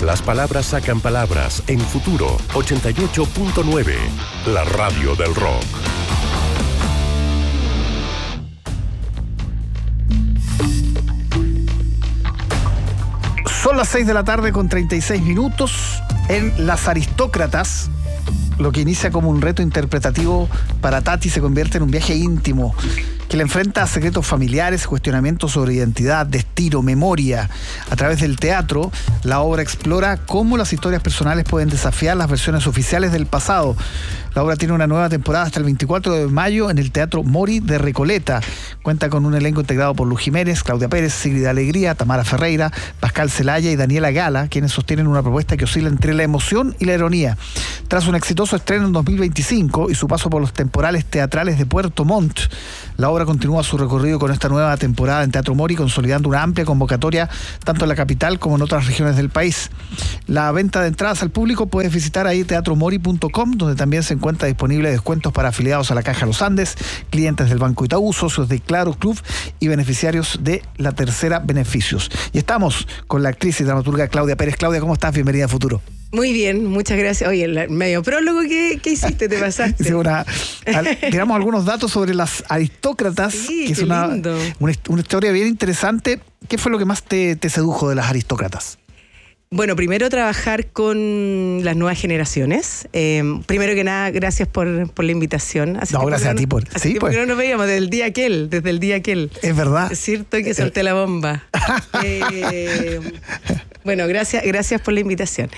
Las palabras sacan palabras en Futuro 88.9, la radio del rock. Son las 6 de la tarde con 36 minutos en Las Aristócratas. Lo que inicia como un reto interpretativo para Tati se convierte en un viaje íntimo que le enfrenta a secretos familiares, cuestionamientos sobre identidad, destino, memoria. A través del teatro, la obra explora cómo las historias personales pueden desafiar las versiones oficiales del pasado. La obra tiene una nueva temporada hasta el 24 de mayo en el Teatro Mori de Recoleta. Cuenta con un elenco integrado por Luz Jiménez, Claudia Pérez, Sigrid Alegría, Tamara Ferreira, Pascal Celaya y Daniela Gala, quienes sostienen una propuesta que oscila entre la emoción y la ironía. Tras un exitoso estreno en 2025 y su paso por los temporales teatrales de Puerto Montt, la obra continúa su recorrido con esta nueva temporada en Teatro Mori, consolidando una amplia convocatoria tanto en la capital como en otras regiones del país. La venta de entradas al público puedes visitar ahí teatromori.com, donde también se encuentra disponible descuentos para afiliados a la Caja Los Andes, clientes del Banco Itaú, socios de Claro Club y beneficiarios de la Tercera Beneficios. Y estamos con la actriz y dramaturga Claudia Pérez. Claudia, ¿cómo estás? Bienvenida a Futuro. Muy bien, muchas gracias. Oye, el medio prólogo que hiciste, te pasaste. Sí, digamos algunos datos sobre Las Aristócratas, sí, que es una historia bien interesante. ¿Qué fue lo que más te sedujo de Las Aristócratas? Bueno, primero trabajar con las nuevas generaciones. Primero que nada, gracias por la invitación. Gracias a ti por... Sí, pues. No nos veíamos desde el día aquel. Es verdad. Es cierto que solté la bomba. Bueno, gracias por la invitación.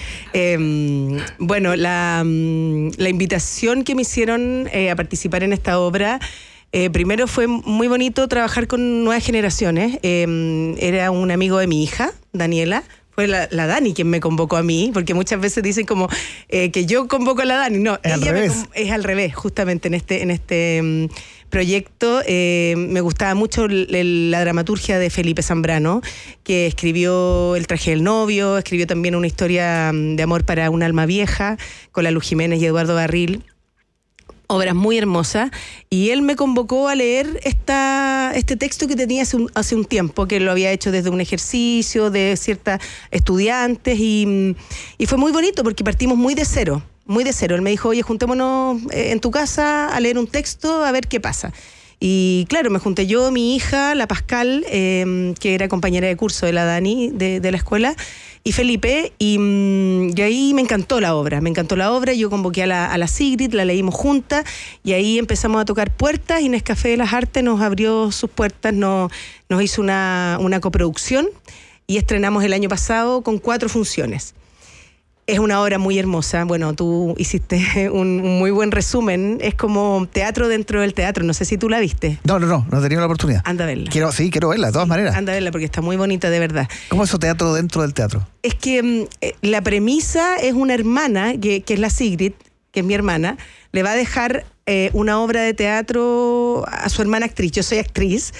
Bueno, la invitación que me hicieron a participar en esta obra, primero fue muy bonito trabajar con nuevas generaciones. Era un amigo de mi hija, Daniela. Fue la Dani quien me convocó a mí, porque muchas veces dicen como que yo convoco a la Dani. No, es al revés, justamente en este proyecto. Me gustaba mucho la dramaturgia de Felipe Zambrano, que escribió El traje del novio, escribió también una historia de amor para un alma vieja, con la Luz Jiménez y Eduardo Barril. Obras muy hermosas, y él me convocó a leer este texto que tenía hace un tiempo, que lo había hecho desde un ejercicio de ciertas estudiantes, y fue muy bonito porque partimos muy de cero. Él me dijo, oye, juntémonos en tu casa a leer un texto a ver qué pasa. Y claro, me junté yo, mi hija, la Pascal, que era compañera de curso de la Dani de la escuela, y Felipe, y ahí me encantó la obra, yo convoqué a la Sigrid, la leímos juntas, y ahí empezamos a tocar puertas, y Nescafé de las Artes nos abrió sus puertas, nos hizo una coproducción, y estrenamos el año pasado con 4 funciones. Es una obra muy hermosa. Bueno, tú hiciste un muy buen resumen. Es como teatro dentro del teatro. No sé si tú la viste. No he tenido la oportunidad. Anda a verla. Quiero verla, de todas maneras. Anda a verla porque está muy bonita, de verdad. ¿Cómo es eso, teatro dentro del teatro? Es que la premisa es una hermana, que es la Sigrid, que es mi hermana, le va a dejar una obra de teatro a su hermana actriz. Yo soy actriz,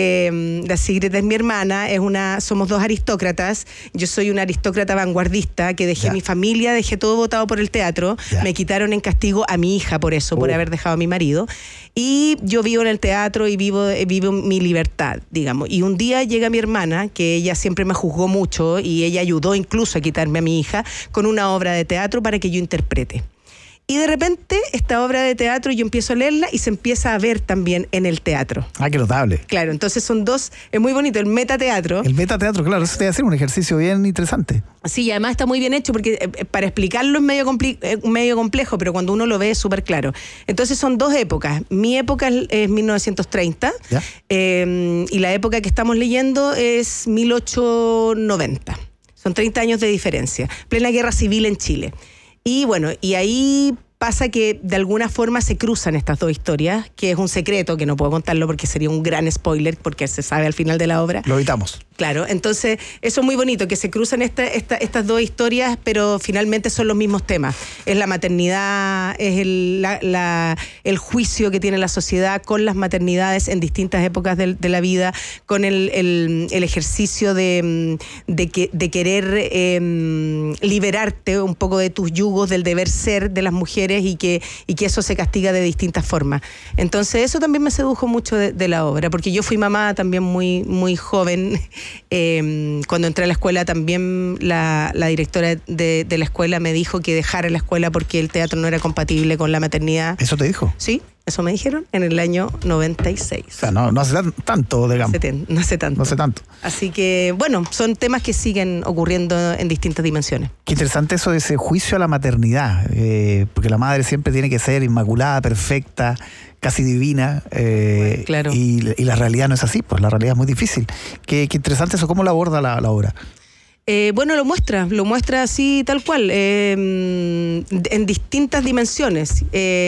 la Sigrid es mi hermana, somos 2 aristócratas. Yo soy una aristócrata vanguardista que dejé mi familia, dejé todo botado por el teatro. Me quitaron en castigo a mi hija por eso, por haber dejado a mi marido. Y yo vivo en el teatro y vivo mi libertad, digamos. Y un día llega mi hermana, que ella siempre me juzgó mucho y ella ayudó incluso a quitarme a mi hija, con una obra de teatro para que yo interprete. Y de repente, esta obra de teatro yo empiezo a leerla y se empieza a ver también en el teatro. Ah, qué notable. Claro, entonces son 2, es muy bonito, el metateatro. El metateatro, claro, eso te va a hacer un ejercicio bien interesante. Sí, y además está muy bien hecho porque para explicarlo es medio complejo, pero cuando uno lo ve es súper claro. Entonces son 2 épocas. Mi época es 1930 y la época que estamos leyendo es 1890. Son 30 años de diferencia. Plena guerra civil en Chile. Y bueno, y ahí pasa que de alguna forma se cruzan estas 2 historias, que es un secreto que no puedo contarlo porque sería un gran spoiler, porque se sabe al final de la obra. Lo evitamos. Claro, entonces eso es muy bonito, que se cruzan estas 2 historias, pero finalmente son los mismos temas. Es la maternidad, es el juicio que tiene la sociedad con las maternidades en distintas épocas de la vida, con el ejercicio de querer liberarte un poco de tus yugos, del deber ser de las mujeres, mujeres y que eso se castiga de distintas formas. Entonces eso también me sedujo mucho de la obra, porque yo fui mamá también muy, muy joven. Cuando entré a la escuela también la directora de la escuela me dijo que dejara la escuela porque el teatro no era compatible con la maternidad. ¿Eso te dijo? Sí. Eso me dijeron en el año 96. O sea, no hace tanto, digamos. No hace tanto. No hace tanto. Así que, bueno, son temas que siguen ocurriendo en distintas dimensiones. Qué interesante eso de ese juicio a la maternidad, porque la madre siempre tiene que ser inmaculada, perfecta, casi divina. Claro. Y la realidad no es así, pues la realidad es muy difícil. Qué interesante eso, ¿cómo lo aborda la obra? Bueno, lo muestra así tal cual, en distintas dimensiones.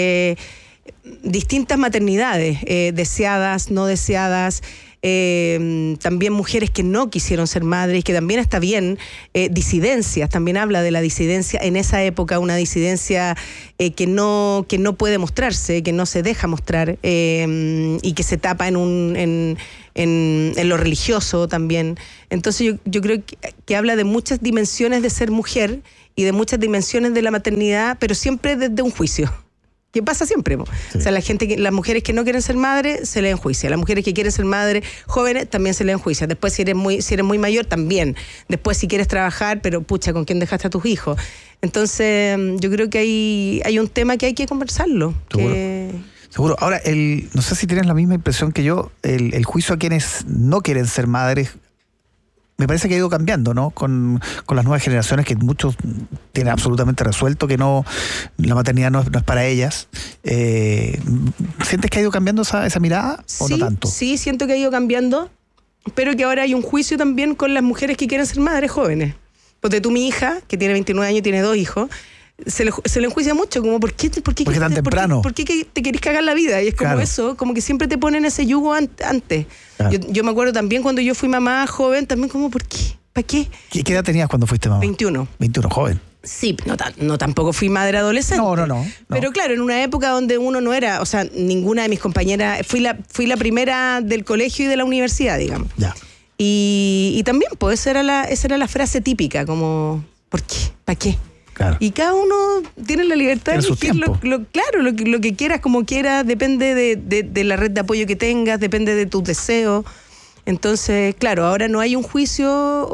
Distintas maternidades, deseadas, no deseadas, también mujeres que no quisieron ser madres, que también está bien, disidencias, también habla de la disidencia en esa época, una disidencia que no puede mostrarse, que no se deja mostrar, y que se tapa en lo religioso también. Entonces yo creo que habla de muchas dimensiones de ser mujer y de muchas dimensiones de la maternidad, pero siempre desde un juicio. ¿Qué pasa siempre? Sí. O sea, las mujeres que no quieren ser madres se le enjuicia. Las mujeres que quieren ser madres jóvenes también se le enjuicia. Después, si eres muy mayor, también. Después, si quieres trabajar, pero pucha, ¿con quién dejaste a tus hijos? Entonces, yo creo que hay un tema que hay que conversarlo. Seguro. Ahora, no sé si tienes la misma impresión que yo, el juicio a quienes no quieren ser madres, me parece que ha ido cambiando, ¿no? Con las nuevas generaciones, que muchos tienen absolutamente resuelto que la maternidad no es para ellas. ¿Sientes que ha ido cambiando esa mirada o no tanto? Sí, siento que ha ido cambiando, pero que ahora hay un juicio también con las mujeres que quieren ser madres jóvenes. Porque mi hija, que tiene 29 años y tiene 2 hijos, se le enjuicia mucho, como ¿por qué tan temprano? ¿Por qué te querés cagar la vida? Y es como claro. Eso, como que siempre te ponen ese yugo antes. Claro. Yo me acuerdo también cuando yo fui mamá joven, también como ¿por qué? ¿Para qué? ¿Qué edad tenías cuando fuiste mamá? 21. 21, joven. Sí, no tampoco fui madre adolescente. No. Pero claro, en una época donde uno no era, o sea, ninguna de mis compañeras, fui la primera del colegio y de la universidad, digamos. Ya. Y también, pues esa era la frase típica, como ¿por qué? ¿Para qué? Claro. Y cada uno tiene la libertad de elegir lo que quieras, como quieras, depende de la red de apoyo que tengas, depende de tus deseos. Entonces, claro, ahora no hay un juicio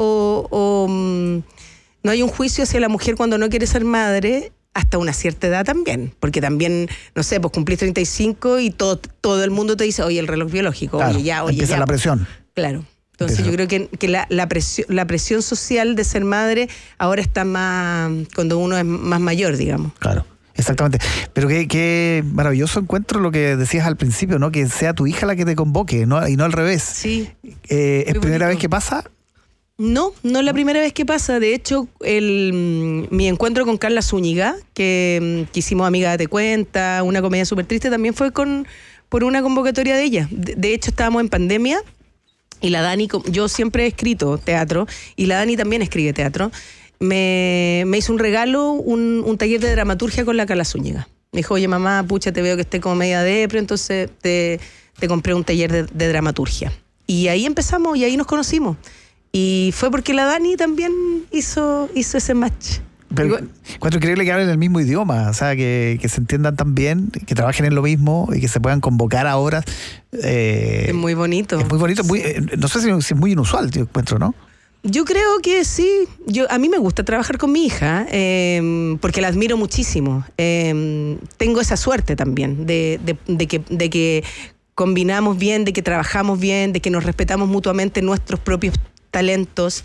no hay un juicio hacia la mujer cuando no quiere ser madre hasta una cierta edad también, porque también, no sé, pues cumplís 35 y todo el mundo te dice, oye, el reloj biológico, claro, oye, empieza ya. La presión. Claro. Entonces yo creo que la presión social de ser madre ahora está más cuando uno es más mayor, digamos. Claro, exactamente. Pero qué maravilloso encuentro lo que decías al principio, ¿no? Que sea tu hija la que te convoque, ¿no? Y no al revés. Sí. ¿Es primera vez que pasa? No es la primera vez que pasa. De hecho, mi encuentro con Carla Zúñiga, que hicimos Amiga Date Cuenta, una comedia súper triste, también fue por una convocatoria de ella. De hecho, estábamos en pandemia. Y la Dani, yo siempre he escrito teatro, y la Dani también escribe teatro, me hizo un regalo, un taller de dramaturgia con la Carla Zúñiga. Me dijo, oye mamá, pucha, te veo que esté como media depre, entonces te compré un taller de dramaturgia. Y ahí empezamos, y ahí nos conocimos. Y fue porque la Dani también hizo ese match. Pero encuentro increíble que hablen el mismo idioma, o sea, que se entiendan tan bien, que trabajen en lo mismo y que se puedan convocar a obras. Es muy bonito. Es muy bonito, sí. No sé si es muy inusual, yo encuentro, ¿no? Yo creo que sí. A mí me gusta trabajar con mi hija, porque la admiro muchísimo. Tengo esa suerte también de que combinamos bien, de que trabajamos bien, de que nos respetamos mutuamente nuestros propios talentos.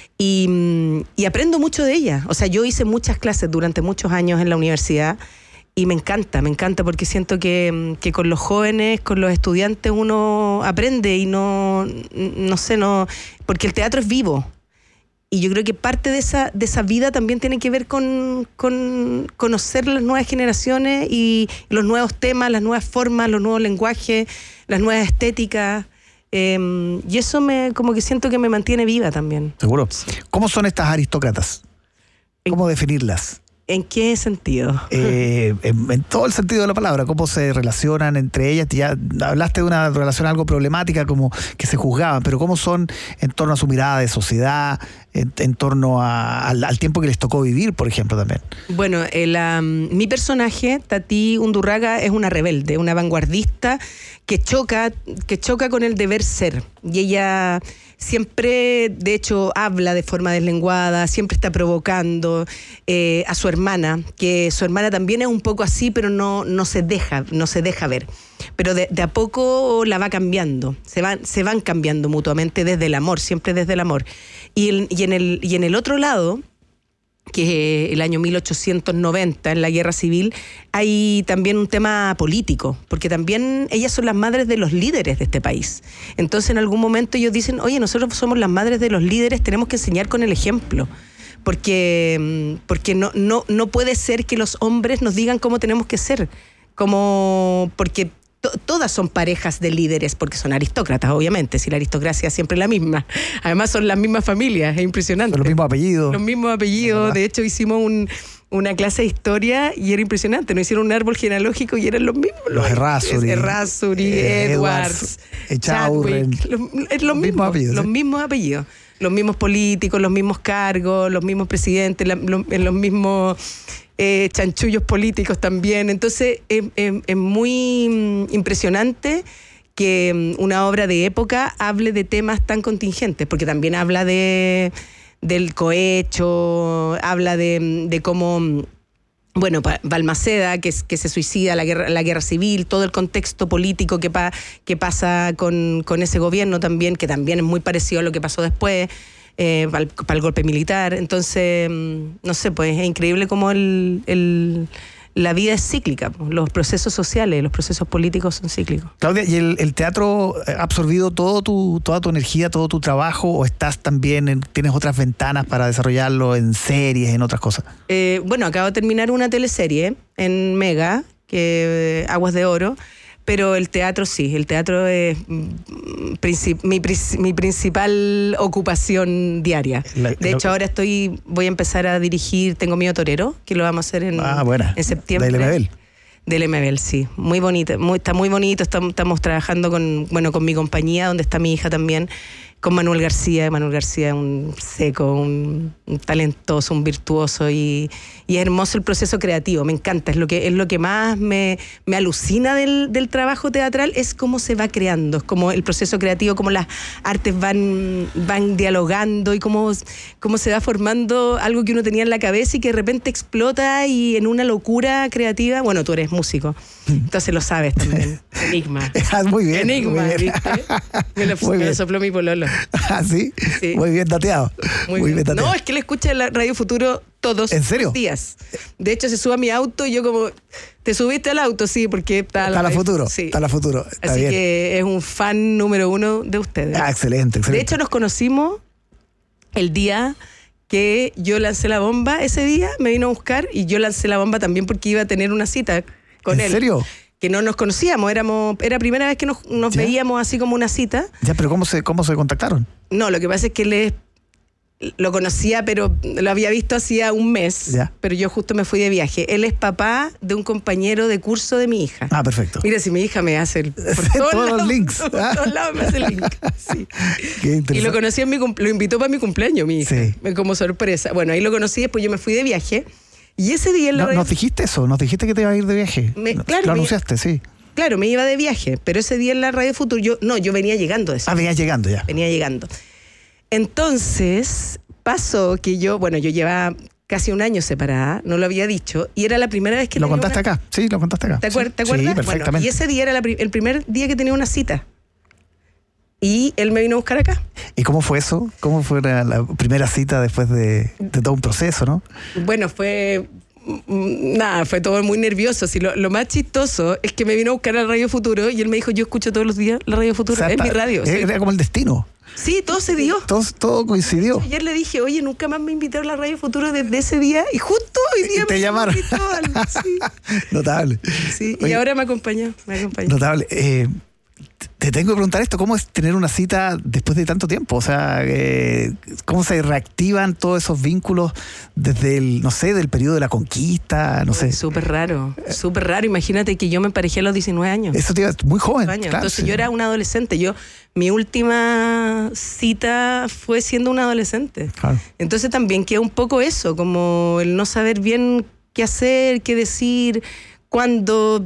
Y aprendo mucho de ella. O sea, yo hice muchas clases durante muchos años en la universidad y me encanta porque siento que con los jóvenes, con los estudiantes uno aprende y no sé, porque el teatro es vivo. Y yo creo que parte de esa vida también tiene que ver con conocer las nuevas generaciones y los nuevos temas, las nuevas formas, los nuevos lenguajes, las nuevas estéticas. Y eso como que siento que me mantiene viva también. Seguro. ¿Cómo son estas aristócratas? ¿Cómo definirlas? ¿En qué sentido? En todo el sentido de la palabra, cómo se relacionan entre ellas. Ya hablaste de una relación algo problemática, como que se juzgaban, pero cómo son en torno a su mirada de sociedad, en torno al tiempo que les tocó vivir, por ejemplo, también. Bueno, mi personaje, Tati Undurraga, es una rebelde, una vanguardista que choca con el deber ser. Y ella siempre, de hecho, habla de forma deslenguada, siempre está provocando a su hermana, que su hermana también es un poco así, pero no se deja ver. Pero de a poco la va cambiando, se van cambiando mutuamente desde el amor, siempre desde el amor. Y en el otro lado, que es el año 1890, en la Guerra Civil, hay también un tema político, porque también ellas son las madres de los líderes de este país. Entonces, en algún momento ellos dicen, oye, nosotros somos las madres de los líderes, tenemos que enseñar con el ejemplo, porque no puede ser que los hombres nos digan cómo tenemos que ser, porque todas son parejas de líderes, porque son aristócratas, obviamente, si la aristocracia es siempre la misma. Además son las mismas familias, es impresionante. Son los mismos apellidos. Los mismos apellidos, de hecho hicimos una clase de historia y era impresionante, nos hicieron un árbol genealógico y eran los mismos. Los Errázuri, Edwards, Chadwick, los mismos apellidos. Los mismos apellidos. Los mismos políticos, los mismos cargos, los mismos presidentes, los mismos chanchullos políticos también. Entonces es muy impresionante que una obra de época hable de temas tan contingentes, porque también habla del cohecho, habla de cómo, bueno, Balmaceda, que se suicida, la guerra civil, todo el contexto político que pasa con ese gobierno también, que también es muy parecido a lo que pasó después, para el golpe militar. Entonces, no sé, pues es increíble cómo la vida es cíclica, los procesos sociales, los procesos políticos son cíclicos. Claudia, ¿y el teatro ha absorbido toda tu energía, todo tu trabajo, o estás también, tienes otras ventanas para desarrollarlo en series, en otras cosas? Bueno, acabo de terminar una teleserie en Mega, Aguas de Oro, pero el teatro sí, el teatro es mi principal ocupación diaria. De hecho, ahora voy a empezar a dirigir Tengo Miedo Torero, que lo vamos a hacer en septiembre. ¿Del MBL? Del MBL, sí. Muy bonito, está muy bonito. Estamos trabajando con mi compañía, donde está mi hija también, con Manuel García. Manuel García es un seco, un talentoso, un virtuoso, y es hermoso el proceso creativo. Me encanta, es lo que más me alucina del trabajo teatral, es cómo se va creando, es como el proceso creativo, cómo las artes van dialogando y cómo se va formando algo que uno tenía en la cabeza y que de repente explota y en una locura creativa. Bueno, tú eres músico, entonces lo sabes también. Enigma. Muy bien. Enigma, muy bien. ¿Viste? Me lo sopló mi pololo. ¿Ah, sí? Sí. Muy bien dateado. Muy bien dateado. No, es que le escucha la Radio Futuro todos los días. De hecho, se sube a mi auto y yo como, ¿te subiste al auto? Sí, porque está la Futuro. Sí. Está la Futuro. Está Así bien. que es un fan número 1 de ustedes. Excelente. De hecho, nos conocimos el día que yo lancé la bomba. Ese día me vino a buscar y yo lancé la bomba también porque iba a tener una cita con él. ¿En serio? Que no nos conocíamos, era primera vez que nos veíamos así como una cita. Ya, pero ¿cómo se contactaron? No, lo que pasa es que lo conocía, pero lo había visto hacía un mes. Ya. Pero yo justo me fui de viaje. Él es papá de un compañero de curso de mi hija. Ah, perfecto. Mira, si mi hija me hace todos los links. Por todos lados me hace el link. Sí. Qué interesante. Y lo conocí lo invitó para mi cumpleaños, mi hija. Sí. Como sorpresa. Bueno, ahí lo conocí, después yo me fui de viaje. Y ese día en la radio... ¿Nos dijiste eso? ¿Nos dijiste que te ibas a ir de viaje? Claro. Lo anunciaste, sí. Claro, me iba de viaje, pero ese día en la Radio Futuro yo venía llegando de eso. Venías llegando ya. Venía llegando. Entonces, pasó que yo llevaba casi un año separada, no lo había dicho, y era la primera vez que... ¿Lo contaste acá? Sí, lo contaste acá. ¿Te acuerdas? Sí, perfectamente. Bueno, y ese día era el primer día que tenía una cita. Y él me vino a buscar acá. ¿Y cómo fue eso? ¿Cómo fue la primera cita después de todo un proceso, no? Bueno, fue todo muy nervioso. Sí, lo más chistoso es que me vino a buscar a Radio Futuro y él me dijo, yo escucho todos los días la Radio Futuro, es mi radio. Era como el destino. Sí, todo se dio. Todo coincidió. Ayer le dije, oye, nunca más me invitaron a la Radio Futuro desde ese día y justo hoy día te llamaron. Sí. Notable. Sí, Oye, y ahora me acompañó. Notable. Te tengo que preguntar esto, ¿cómo es tener una cita después de tanto tiempo? O sea, ¿cómo se reactivan todos esos vínculos desde el, no sé, del periodo de la conquista? No sé. Súper raro. Imagínate que yo me emparejé a los 19 años. Eso te iba muy joven. Claro, entonces yo era una adolescente. Mi última cita fue siendo una adolescente. Claro. Entonces también queda un poco eso, como el no saber bien qué hacer, qué decir, cuándo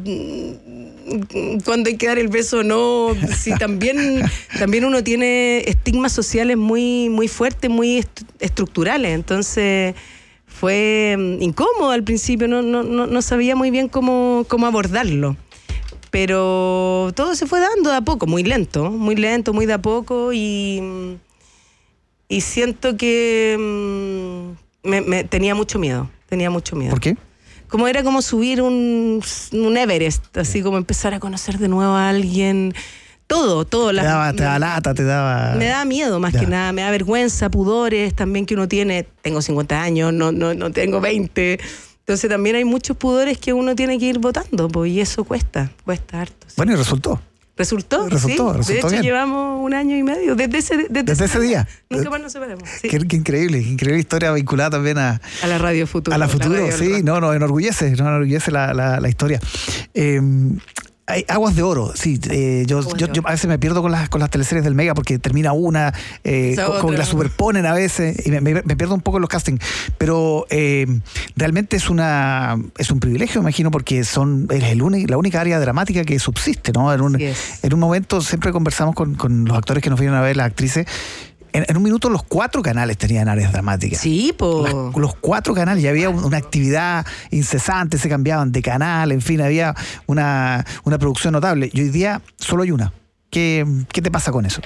hay que dar el beso o no. Si también uno tiene estigmas sociales muy, muy fuertes, muy estructurales. Entonces fue incómodo al principio, no sabía muy bien cómo abordarlo. Pero todo se fue dando de a poco, muy lento, muy de a poco, y siento que tenía mucho miedo. ¿Por qué? Como era como subir un Everest, así como empezar a conocer de nuevo a alguien. Todo. Te daba lata, te daba... Me da miedo más que nada, me da vergüenza, pudores también que uno tiene. Tengo 50 años, no tengo 20. Entonces también hay muchos pudores que uno tiene que ir botando, pues, y eso cuesta harto. Sí. Bueno, y resultó. Resultó de hecho, bien. Llevamos 1 año y medio desde ese día. Nunca más nos separamos. Sí. Qué increíble historia vinculada también a la Radio Futuro. A la Futuro, sí, nos enorgullece la historia. Hay Aguas de Oro, sí. Yo a veces me pierdo con las teleseries del Mega porque termina una, como que la superponen a veces y me pierdo un poco en los castings. Pero realmente es un privilegio, me imagino, porque eres la única área dramática que subsiste, ¿no? En un momento siempre conversamos con los actores que nos vienen a ver, las actrices. En un minuto los 4 canales tenían áreas dramáticas. Sí, los 4 canales, ya había una actividad incesante, se cambiaban de canal, en fin, había una producción notable. Y hoy día solo hay una. ¿Qué te pasa con eso?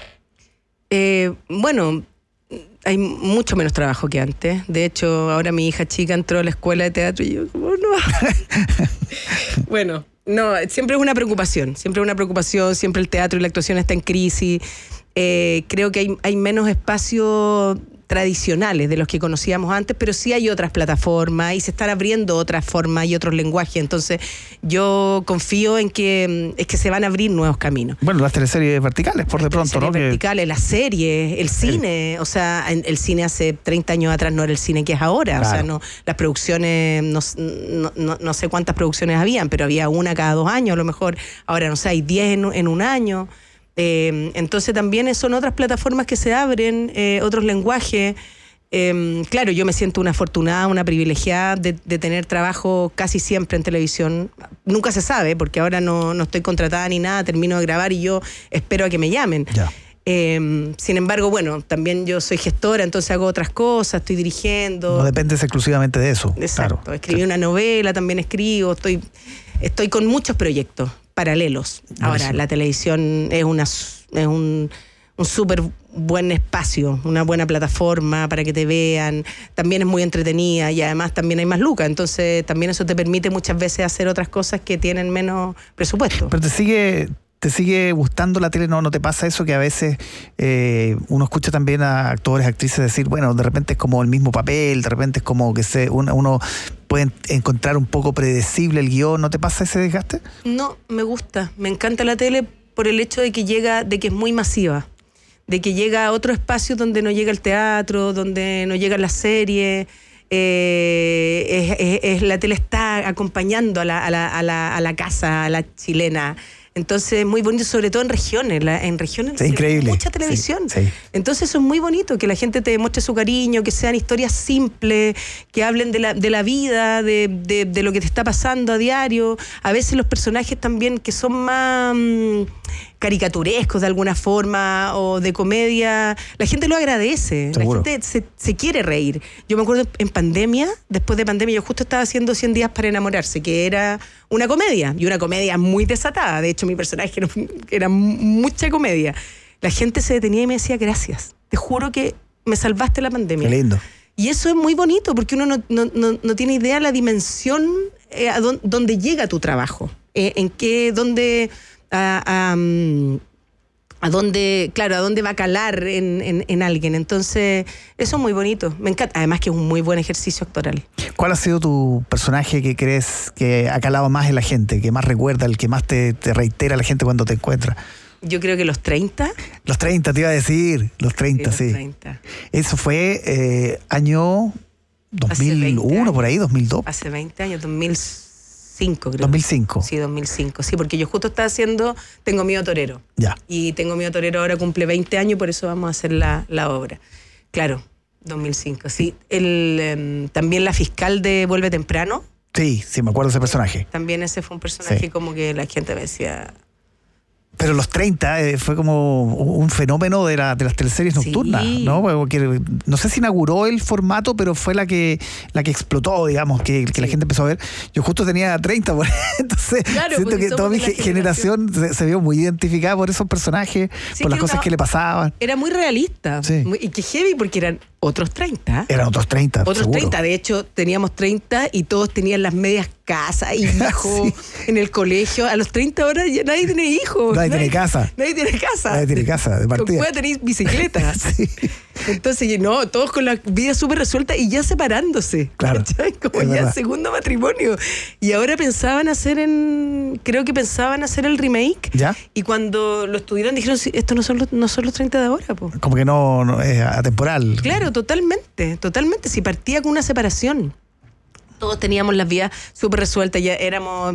Bueno, hay mucho menos trabajo que antes. De hecho, ahora mi hija chica entró a la escuela de teatro y yo, ¿cómo no? Bueno, no, siempre es una preocupación, siempre el teatro y la actuación está en crisis. Creo que hay menos espacios tradicionales de los que conocíamos antes, pero sí hay otras plataformas y se están abriendo otras formas y otros lenguajes. Entonces yo confío en que se van a abrir nuevos caminos. Bueno, las teleseries verticales, por de pronto, ¿no? Verticales, las series, el cine. O sea, el cine hace 30 años atrás no era el cine que es ahora. Claro. O sea, no, las producciones, no sé cuántas producciones habían, pero había una cada 2 años a lo mejor. Ahora, no sé, hay 10 en un año. Entonces también son otras plataformas que se abren, otros lenguajes. Claro, yo me siento una afortunada, una privilegiada de tener trabajo casi siempre en televisión. Nunca se sabe, porque ahora no estoy contratada ni nada, termino de grabar y yo espero a que me llamen. Ya. Sin embargo, bueno, también yo soy gestora, entonces hago otras cosas, estoy dirigiendo. No dependes exclusivamente de eso. Exacto, claro. Escribí una novela, también escribo, estoy con muchos proyectos paralelos. Ahora, la televisión es un súper buen espacio, una buena plataforma para que te vean, también es muy entretenida y además también hay más lucas, entonces también eso te permite muchas veces hacer otras cosas que tienen menos presupuesto. Pero ¿te sigue gustando la tele? ¿No te pasa eso que a veces uno escucha también a actores, actrices decir, bueno, de repente es como el mismo papel, de repente es como que uno puede encontrar un poco predecible el guión? ¿No te pasa ese desgaste? No, me gusta, me encanta la tele por el hecho de que es muy masiva, de que llega a otro espacio donde no llega el teatro, donde no llegan las series. La tele está acompañando a la casa, a la chilena. Entonces, muy bonito, sobre todo en regiones. En regiones es increíble. Mucha televisión. Sí. Entonces, eso es muy bonito, que la gente te demuestre su cariño, que sean historias simples, que hablen de la vida, de lo que te está pasando a diario. A veces los personajes también que son más caricaturescos de alguna forma o de comedia, la gente lo agradece. Seguro. La gente se quiere reír. Yo me acuerdo después de pandemia, yo justo estaba haciendo 100 días para enamorarse, que era una comedia, y una comedia muy desatada. De hecho, mi personaje era mucha comedia. La gente se detenía y me decía, gracias, te juro que me salvaste la pandemia. Qué lindo. Y eso es muy bonito, porque uno no tiene idea la dimensión a dónde llega tu trabajo, a dónde va a calar en alguien. Entonces, eso es muy bonito. Me encanta. Además que es un muy buen ejercicio actoral. ¿Cuál ha sido tu personaje que crees que ha calado más en la gente, que más recuerda, el que más te reitera a la gente cuando te encuentra? Yo creo que los 30. Los 30, te iba a decir. Los 30, sí. Los 30. Eso fue año 2001, por ahí, 2002. Hace 20 años, 2005 creo. 2005. Sí, 2005. Sí, porque yo justo estaba Tengo Miedo Torero. Ya. Y Tengo Miedo Torero ahora cumple 20 años, por eso vamos a hacer la obra. Claro, 2005. Sí, también la fiscal de Vuelve Temprano. Sí, me acuerdo de ese personaje. También ese fue un personaje Sí. como que la gente me decía... Pero los 30 fue como un fenómeno de las teleseries nocturnas, Sí. ¿no? Porque no sé si inauguró el formato, pero fue la que explotó, digamos, que la gente empezó a ver. Yo justo tenía 30, entonces Claro, siento porque que toda somos mi de la generación se vio muy identificada por esos personajes, Sí, por las que cosas que le pasaban. Era muy realista. Sí. Y que heavy porque eran otros 30. Eran otros 30, Otros seguro. 30, de hecho teníamos 30 y todos tenían las medias casas y hijos en el colegio. A los 30 ahora ya nadie tiene hijos. Nadie tiene casa. Nadie tiene casa. Nadie tiene casa, de partida. Con tenéis bicicleta. Sí. Entonces, no, todos con la vida súper resuelta y ya separándose. Claro, ¿Cachai? Como es ya verdad. segundo matrimonio. Y ahora creo que pensaban hacer el remake. ¿Ya? Y cuando lo estudiaron dijeron, sí, estos no son los 30 de ahora, po. Como que no es atemporal. Claro, totalmente. Si partía con una separación. Todos teníamos las vidas súper resueltas, ya éramos,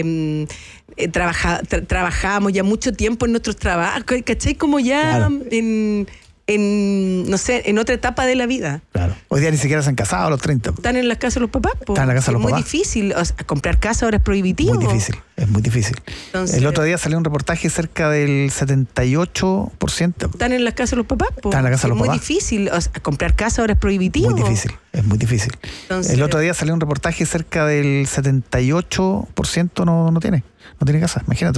trabajábamos ya mucho tiempo en nuestros trabajos, ¿cachai? Como ya Claro. no sé, en otra etapa de la vida. Claro. Hoy día ni siquiera se han casado a los 30. Están en las casas de los papás, po. Están en la casa de los Es muy papás. difícil, o sea, comprar casa ahora es prohibitivo. Muy difícil, es muy difícil. Entonces- El otro día salió un reportaje cerca del 78%. Están en las casas de los papás, po. Están en la casa de los Es muy papás. difícil, o sea, comprar casa ahora es prohibitivo. Muy difícil, es muy difícil. Entonces- El otro día salió un reportaje cerca del 78% no tiene casa, imagínate.